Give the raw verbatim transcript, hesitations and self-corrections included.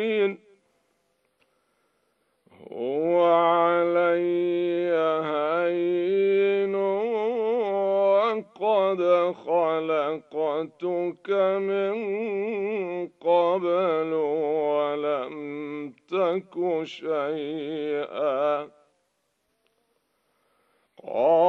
هو علي هين وقد خلقتك من قبل ولم تك شيئا.